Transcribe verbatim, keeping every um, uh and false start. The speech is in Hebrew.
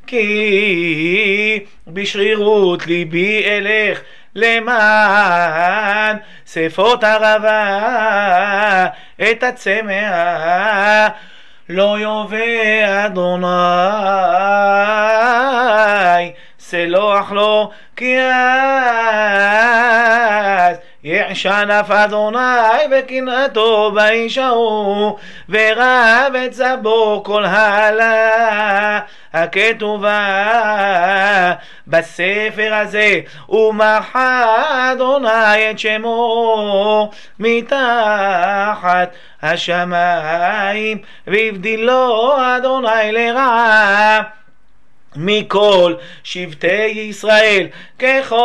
כי בשרירות ליבי אלך למען שפות ערבה את הצמא לא יובא אדוני סלוח לו כי אז יעשן אף אדוני בקנאתו באיש ההוא ורב את זבו כל הלה הכתובה בספר הזה ומחה אדוני את שמו מתחת השמיים והבדילו אדוני לרעה מכל שבטי ישראל ככל